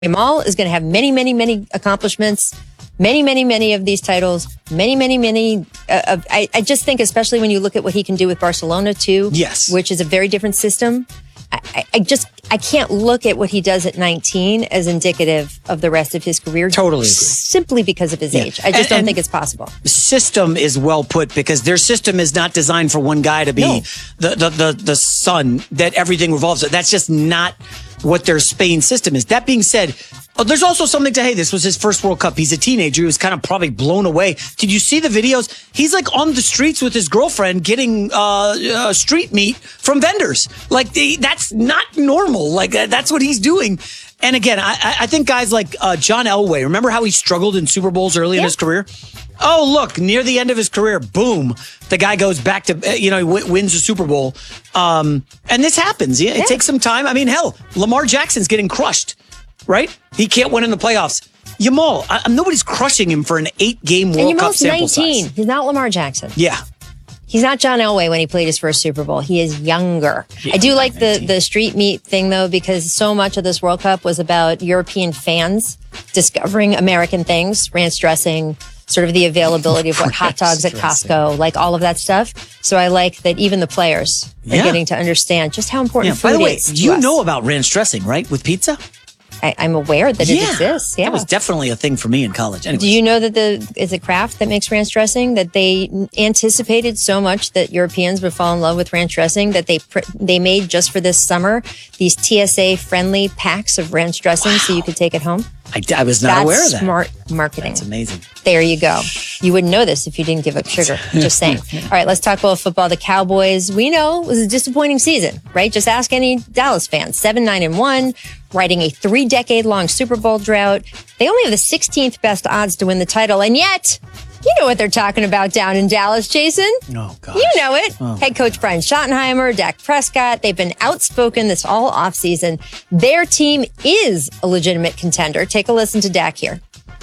Jamal is going to have many, many, many accomplishments, many, many, many of these titles, many, many, many. I just think, especially when you look at what he can do with Barcelona too, yes, which is a very different system. I can't look at what he does at 19 as indicative of the rest of his career. Totally agree. Simply because of his age. I just don't think it's possible. System is well put because their system is not designed for one guy to be the sun that everything revolves. That's just not what their Spain system is. That being said, there's also something to, hey, this was his first World Cup. He's a teenager. He was kind of probably blown away. Did you see the videos? He's like on the streets with his girlfriend getting street meat from vendors. Like that's not normal. Like that's what he's doing. And again, I think guys like John Elway, remember how he struggled in Super Bowls early in his career? Oh, look, near the end of his career, boom, the guy goes back to, he wins the Super Bowl. And this happens. It takes some time. I mean, hell, Lamar Jackson's getting crushed, right? He can't win in the playoffs. Jamal, nobody's crushing him for an 8-game World Cup sample size. 19. He's not Lamar Jackson. Yeah. He's not John Elway when he played his first Super Bowl. He is younger. Yeah, I do like the street meat thing, though, because so much of this World Cup was about European fans discovering American things, ranch dressing, sort of the availability of what hot dogs at Costco, like all of that stuff. So I like that even the players are getting to understand just how important food is. By the way, you know about ranch dressing, right, with pizza? I'm aware that it exists. Yeah, that was definitely a thing for me in college. Anyways. Do you know that is it Kraft that makes ranch dressing? That they anticipated so much that Europeans would fall in love with ranch dressing that they made just for this summer these TSA friendly packs of ranch dressing so you could take it home. I was not aware of that. Smart marketing. That's amazing. There you go. You wouldn't know this if you didn't give up sugar. Just saying. All right, let's talk about football. The Cowboys, we know, it was a disappointing season, right? Just ask any Dallas fan. 7-9-1, riding a 3-decade-long Super Bowl drought. They only have the 16th best odds to win the title, and yet, you know what they're talking about down in Dallas, Jason. Oh, God. You know it. Head coach Brian Schottenheimer, Dak Prescott, they've been outspoken this all offseason. Their team is a legitimate contender. Take a listen to Dak here.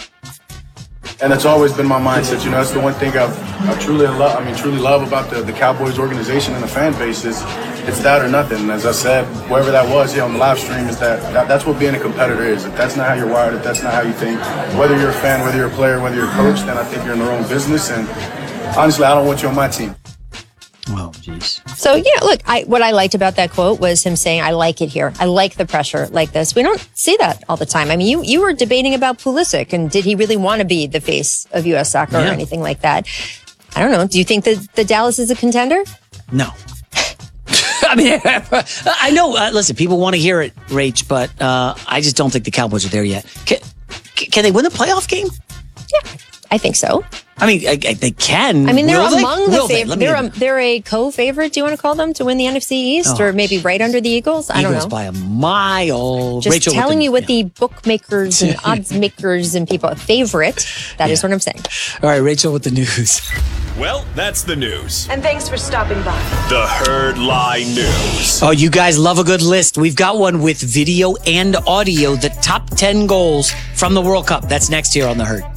And that's always been my mindset. That's the one thing I truly love about the Cowboys organization and the fan base is it's that or nothing. And as I said, wherever that was on the live stream, is that's what being a competitor is. If that's not how you're wired, if that's not how you think, whether you're a fan, whether you're a player, whether you're a coach, then I think you're in the wrong business. And honestly, I don't want you on my team. Oh, geez. So, look, what I liked about that quote was him saying, I like it here. I like the pressure like this. We don't see that all the time. I mean, you were debating about Pulisic, and did he really want to be the face of U.S. soccer or anything like that? I don't know. Do you think that the Dallas is a contender? No. I mean, I know, listen, people want to hear it, Rach, but I just don't think the Cowboys are there yet. Can they win the playoff game? Yeah, I think so. I mean, they can. I mean, they're among the favorites. They're a co-favorite, do you want to call them, to win the NFC East, or maybe right under the Eagles? I don't know. By a mile. Just Rachel telling you what the bookmakers and odds makers and people favorite. That is what I'm saying. All right, Rachel with the news. Well, that's the news. And thanks for stopping by. The Herd Lie News. Oh, you guys love a good list. We've got one with video and audio, the top 10 goals from the World Cup. That's next here on The Herd.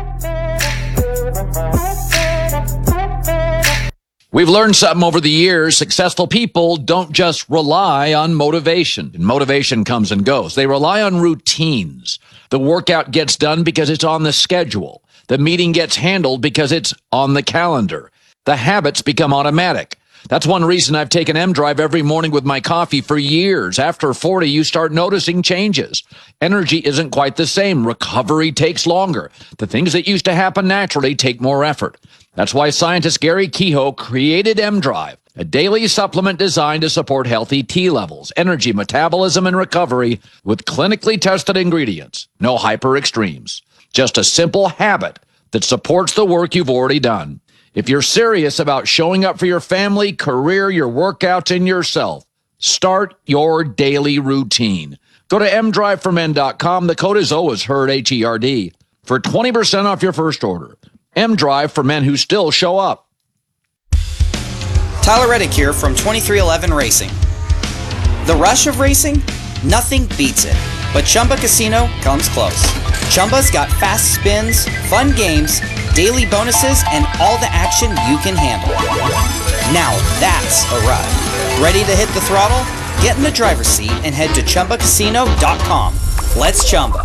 We've learned something over the years. Successful people don't just rely on motivation. And motivation comes and goes. They rely on routines. The workout gets done because it's on the schedule. The meeting gets handled because it's on the calendar. The habits become automatic. That's one reason I've taken M-Drive every morning with my coffee for years. After 40, you start noticing changes. Energy isn't quite the same. Recovery takes longer. The things that used to happen naturally take more effort. That's why scientist Gary Kehoe created M-Drive, a daily supplement designed to support healthy T levels, energy, metabolism, and recovery with clinically tested ingredients. No hyper extremes. Just a simple habit that supports the work you've already done. If you're serious about showing up for your family, career, your workouts, and yourself, start your daily routine. Go to mdriveformen.com. The code is always HERD, H-E-R-D, for 20% off your first order. M-Drive for men who still show up. Tyler Reddick here from 2311 Racing. The rush of racing? Nothing beats it. But Chumba Casino comes close. Chumba's got fast spins, fun games, daily bonuses, and all the action you can handle. Now that's a ride. Ready to hit the throttle? Get in the driver's seat and head to ChumbaCasino.com. Let's Chumba.